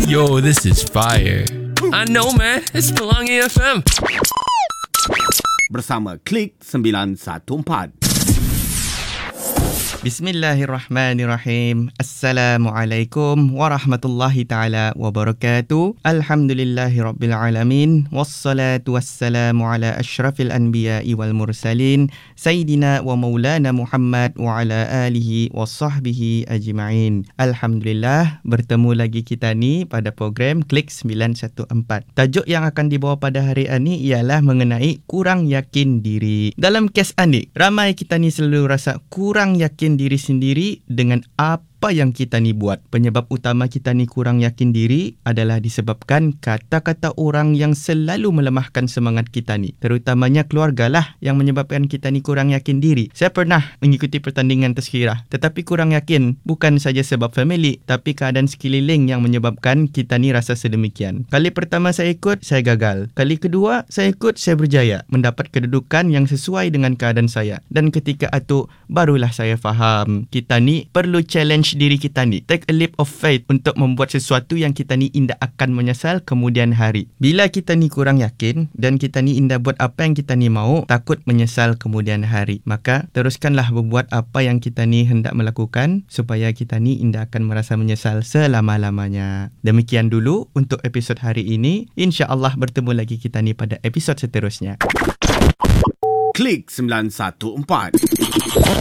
Yo, this is fire. I know, man. It's Pelangi FM. Bersama Klik 914. Bismillahirrahmanirrahim. Assalamualaikum warahmatullahi ta'ala wabarakatuh. Alhamdulillahi rabbil alamin. Wassalatu wassalamu ala ashrafil anbiya'i wal mursalin. Sayyidina wa maulana Muhammad wa ala alihi wa sahbihi ajma'in. Alhamdulillah, bertemu lagi kita ni pada program Klik 914. Tajuk yang akan dibawa pada hari ini ialah mengenai kurang yakin diri. Dalam kes ini, ramai kita ni selalu rasa kurang yakin diri sendiri dengan apa yang kita ni buat. Penyebab utama kita ni kurang yakin diri adalah disebabkan kata-kata orang yang selalu melemahkan semangat kita ni. Terutamanya keluarga lah yang menyebabkan kita ni kurang yakin diri. Saya pernah mengikuti pertandingan tazkirah, tetapi kurang yakin bukan saja sebab family, tapi keadaan sekeliling yang menyebabkan kita ni rasa sedemikian. Kali pertama saya ikut, saya gagal. Kali kedua saya ikut, saya berjaya mendapat kedudukan yang sesuai dengan keadaan saya. Dan ketika itu barulah saya faham, kita ni perlu challenge diri kita ni. Take a leap of faith untuk membuat sesuatu yang kita ni indah akan menyesal kemudian hari. Bila kita ni kurang yakin dan kita ni indah buat apa yang kita ni mau, takut menyesal kemudian hari. Maka teruskanlah berbuat apa yang kita ni hendak melakukan supaya kita ni indah akan merasa menyesal selama-lamanya. Demikian dulu untuk episod hari ini. InsyaAllah bertemu lagi kita ni pada episod seterusnya. Klik 914.